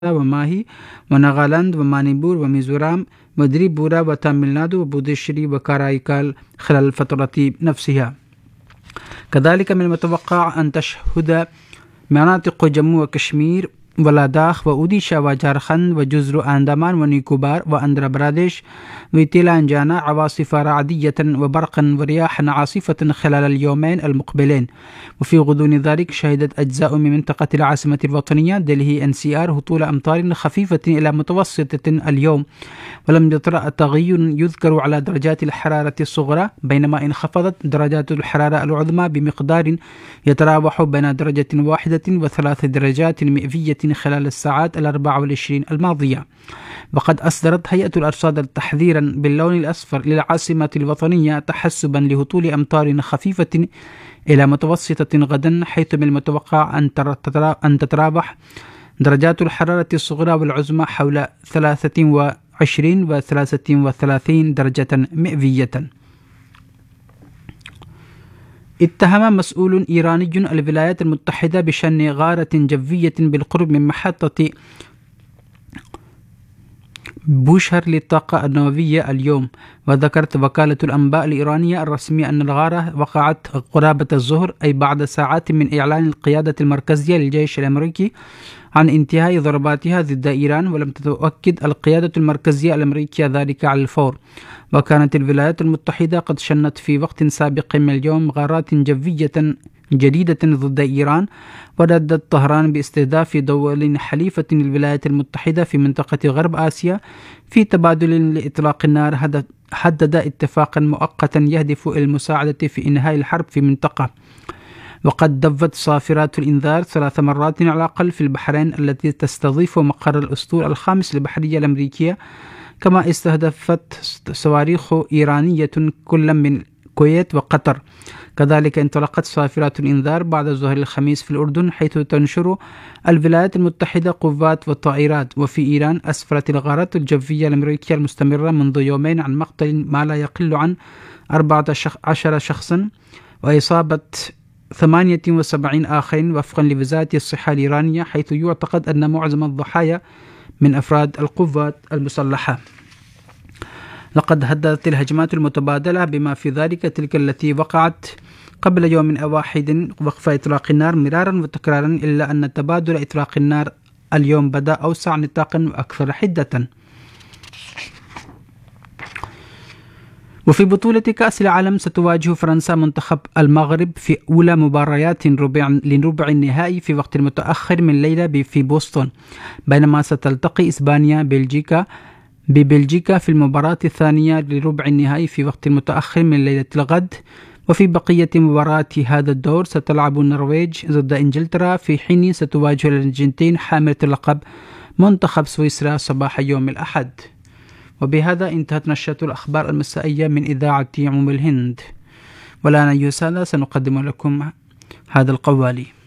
وماهي وناغالاند ومانيبور وميزورام وتريبورا وتاميلنادو وبودوشري وكارايكال خلال الفترة نفسها. كذلك من المتوقع أن تشهد مناطق جمو وكشمير ولاداخ وأوديشا وجارخند وجزر أندمان ونيكوبار وأندرا براديش وتيلانجانا عواصف رعدية وبرقا ورياحا عاصفة خلال اليومين المقبلين. وفي غضون ذلك شهدت أجزاء من منطقة العاصمة الوطنية دلهي NCR هطول أمطار خفيفة إلى متوسطة اليوم، ولم يطرأ تغير يذكر على درجات الحرارة الصغرى، بينما انخفضت درجات الحرارة العظمى بمقدار يتراوح بين درجة 1 و3 درجات مئوية خلال الساعات 24 الماضية. وقد أصدرت هيئة الأرصاد تحذيرا باللون الأصفر للعاصمة الوطنية تحسبا لهطول أمطار خفيفة إلى متوسطة غدا، حيث من المتوقع أن تتراوح درجات الحرارة الصغرى والعظمى حول 23 و 33 درجة مئوية. اتهم مسؤول إيراني الولايات المتحدة بشن غارة جوية بالقرب من محطة بوشهر للطاقة النووية اليوم. وذكرت وكالة الأنباء الإيرانية الرسمية أن الغارة وقعت قرابة الظهر، أي بعد ساعات من إعلان القيادة المركزية للجيش الأمريكي عن انتهاء ضرباتها ضد إيران، ولم تتأكد القيادة المركزية الأمريكية ذلك على الفور. وكانت الولايات المتحدة قد شنت في وقت سابق من اليوم غارات جوية جديدة ضد إيران، وردت طهران باستهداف دول حليفة للولايات المتحدة في منطقة غرب آسيا في تبادل لإطلاق النار حدد اتفاقا مؤقتا يهدف إلى المساعدة في إنهاء الحرب في المنطقة. وقد دفت صافرات الإنذار 3 مرات على الأقل في البحرين التي تستضيف مقر الأسطول الخامس للبحرية الأمريكية، كما استهدفت صواريخ إيرانية كل من الكويت وقطر. كذلك انطلقت صافرات الإنذار بعد ظهر الخميس في الأردن، حيث تنشر الولايات المتحدة قوات وطائرات. وفي إيران أسفرت الغارات الجوية الأمريكية المستمرة منذ يومين عن مقتل ما لا يقل عن 14 شخصا وإصابة 78 آخرين وفقا لوزارة الصحة الإيرانية، حيث يعتقد أن معظم الضحايا من أفراد القوات المسلحة. لقد هددت الهجمات المتبادلة بما في ذلك تلك التي وقعت قبل يوم واحد وقف إطلاق النار مرارا وتكرارا، إلا أن تبادل إطلاق النار اليوم بدأ أوسع نطاقا وأكثر حدة. وفي بطولة كأس العالم ستواجه فرنسا منتخب المغرب في أولى مباريات لربع النهائي في وقت متأخر من الليلة في بوسطن، بينما ستلتقي إسبانيا ببلجيكا في المباراة الثانية لربع النهائي في وقت متأخر من ليلة الغد. وفي بقية مباريات هذا الدور ستلعب النرويج ضد إنجلترا، في حين ستواجه الأرجنتين حاملة اللقب منتخب سويسرا صباح يوم الأحد. وبهذا انتهت نشرة الأخبار المسائية من إذاعة عموم الهند، والآن أيها السادة سنقدم لكم هذا القوالي.